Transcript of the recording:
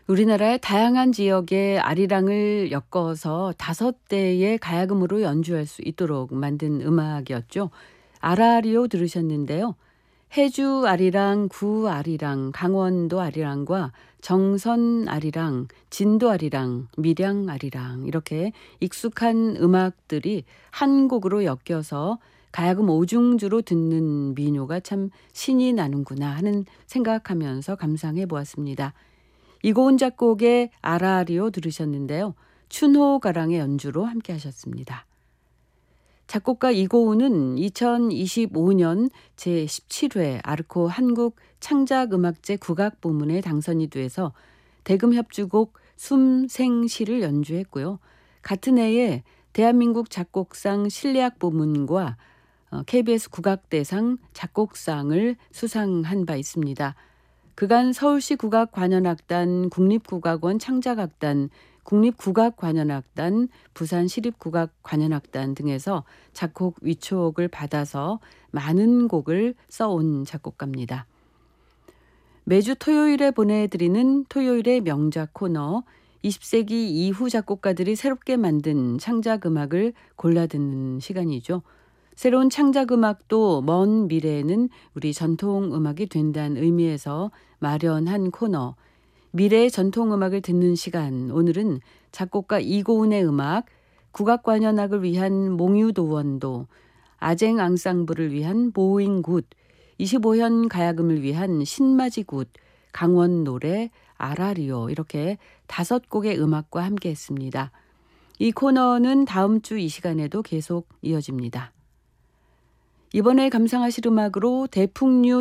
우리나라의 다양한 지역의 아리랑을 엮어서 5대의 가야금으로 연주할 수 있도록 만든 음악이었죠. 아라리오 들으셨는데요. 해주 아리랑, 구 아리랑, 강원도 아리랑과 정선 아리랑, 진도 아리랑, 밀양 아리랑 이렇게 익숙한 음악들이 한 곡으로 엮여서 가야금 오중주로 듣는 민요가 참 신이 나는구나 하는 생각하면서 감상해 보았습니다. 이고은 작곡의 아라리오 들으셨는데요. 춘호 가랑의 연주로 함께 하셨습니다. 작곡가 이고은은 2025년 제17회 아르코 한국 창작음악제 국악부문에 당선이 돼서 대금협주곡 숨생시를 연주했고요. 같은 해에 대한민국 작곡상 실내악 부문과 KBS 국악대상 작곡상을 수상한 바 있습니다. 그간 서울시 국악관현악단, 국립국악원 창작악단, 국립국악관현악단, 부산시립국악관현악단 등에서 작곡 위촉을 받아서 많은 곡을 써온 작곡가입니다. 매주 토요일에 보내드리는 토요일의 명작 코너 20세기 이후 작곡가들이 새롭게 만든 창작음악을 골라듣는 시간이죠. 새로운 창작음악도 먼 미래에는 우리 전통음악이 된다는 의미에서 마련한 코너 미래의 전통음악을 듣는 시간. 오늘은 작곡가 이고은의 음악, 국악관현악을 위한 몽유도원도, 아쟁 앙상블을 위한 보잉굿, 25현 가야금을 위한 신마지굿, 강원 노래, 아라리오 이렇게 5곡의 음악과 함께했습니다. 이 코너는 다음 주 이 시간에도 계속 이어집니다. 이번에 감상하실 음악으로 대풍류